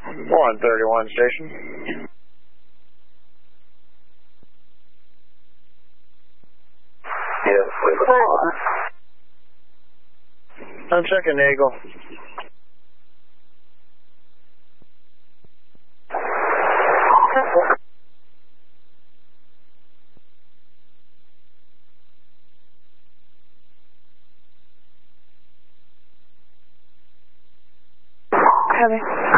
131 station. Yes, please. 4. I'm checking Eagle. Copy.